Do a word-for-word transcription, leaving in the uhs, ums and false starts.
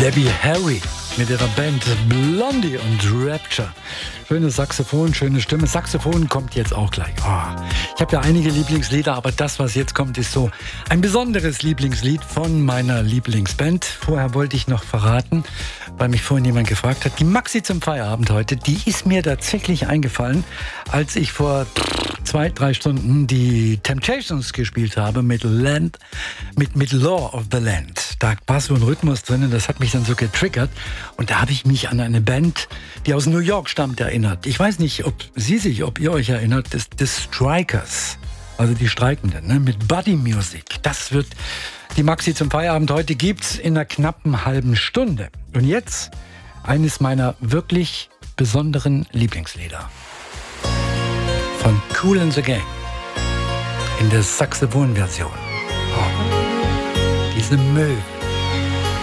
Debbie Harry mit ihrer Band Blondie und Rapture. Schönes Saxophon, schöne Stimme. Saxophon kommt jetzt auch gleich. Oh. Ich habe ja einige Lieblingslieder, aber das, was jetzt kommt, ist so ein besonderes Lieblingslied von meiner Lieblingsband. Vorher wollte ich noch verraten, weil mich vorhin jemand gefragt hat, die Maxi zum Feierabend heute, die ist mir tatsächlich eingefallen, als ich vor zwei, drei Stunden die Temptations gespielt habe mit Land, mit, mit Law of the Land. Da war so ein Rhythmus drin und das hat mich dann so getriggert. Und da habe ich mich an eine Band, die aus New York stammt, erinnert. Ich weiß nicht, ob Sie sich, ob ihr euch erinnert, des, des Strikers, also die Streikenden, ne, mit Buddy Music. Das wird die Maxi zum Feierabend heute, gibt's in einer knappen halben Stunde. Und jetzt eines meiner wirklich besonderen Lieblingslieder. Von Kool and the Gang in der Saxophon-Version. Oh, diese Möwe.